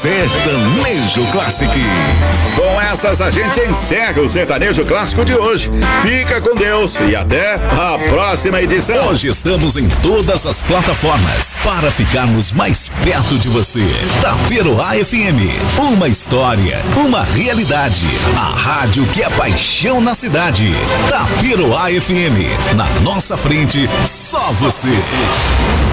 Sertanejo Classic. Com essas a gente encerra o Sertanejo Clássico de hoje. Fica com Deus e até a próxima edição. Hoje estamos em todas as plataformas para ficarmos mais perto de você. Taperoá FM, uma história, uma realidade. A rádio que é paixão na cidade. Taperoá FM, na nossa frente, só você.